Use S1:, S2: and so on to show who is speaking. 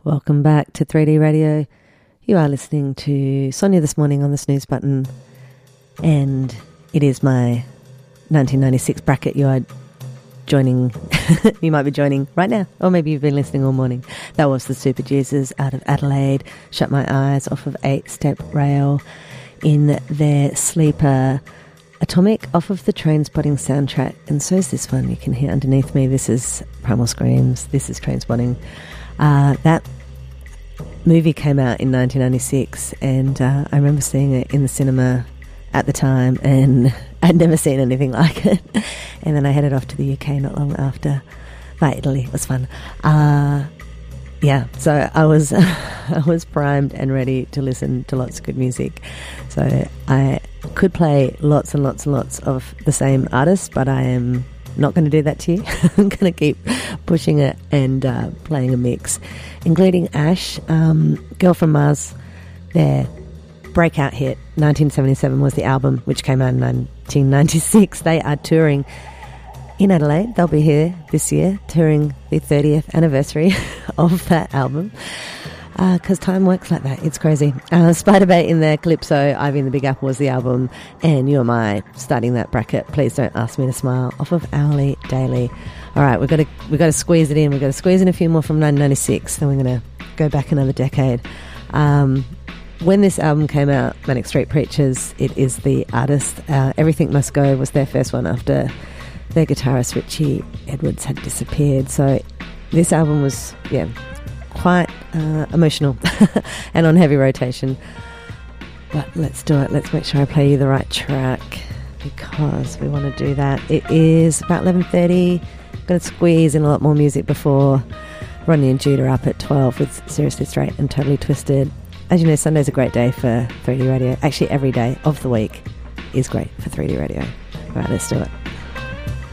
S1: Welcome back to 3D Radio. You are listening to Sonia This Morning on the snooze button, and it is my 1996 bracket you are joining. You might be joining right now, or maybe you've been listening all morning. That was the Super Jesus out of Adelaide, Shut My Eyes off of 8 Step Rail in their sleeper Atomic off of the Trainspotting soundtrack. And so is this one you can hear underneath me. This is Primal Screams. This is Trainspotting. That movie came out in 1996, and I remember seeing it in the cinema at the time, and I'd never seen anything like it. And then I headed off to the UK not long after, by Italy. It was fun. Yeah, so I was I was primed and ready to listen to lots of good music. So I could play lots and lots and lots of the same artists, but I am not going to do that to you. I'm going to keep pushing it and playing a mix, including Ash, Girl from Mars. Their breakout hit, 1977, was the album, which came out in 1996. They are touring in Adelaide. They'll be here this year, touring the 30th anniversary of that album. Because time works like that. It's crazy. Spiderbait in there, Calypso, Ivy and the Big Apple was the album, and You Am I starting that bracket. Please Don't Ask Me to Smile off of Hourly Daily. All right, we've got to squeeze it in. We've got to squeeze in a few more from 1996. Then we're going to go back another decade. When this album came out, Manic Street Preachers, it is the artist. Everything Must Go was their first one after their guitarist Richie Edwards had disappeared. So this album was, quite emotional and on heavy rotation. But let's do it. Let's make sure I play you the right track, because we want to do that. It is about 11:30. Going to squeeze in a lot more music before Ronnie and Jude are up at 12 with Seriously Straight and Totally Twisted. As you know, Sunday's a great day for 3D Radio. Actually, every day of the week is great for 3D Radio. All right, let's do it.